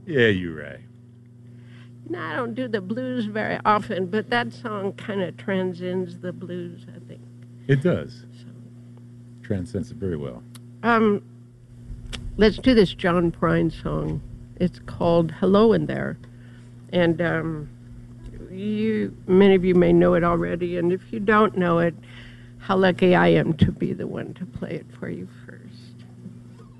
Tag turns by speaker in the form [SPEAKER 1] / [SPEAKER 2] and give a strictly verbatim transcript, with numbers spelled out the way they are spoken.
[SPEAKER 1] Yeah, you're right.
[SPEAKER 2] No, I don't do the blues very often, but that song kind of transcends the blues, I think.
[SPEAKER 1] It does.
[SPEAKER 2] So,
[SPEAKER 1] Transcends it very well.
[SPEAKER 2] um, let's do this John Prine song. It's called "Hello in There," and um, you, many of you may know it already. And if you don't know it, how lucky I am to be the one to play it for you first.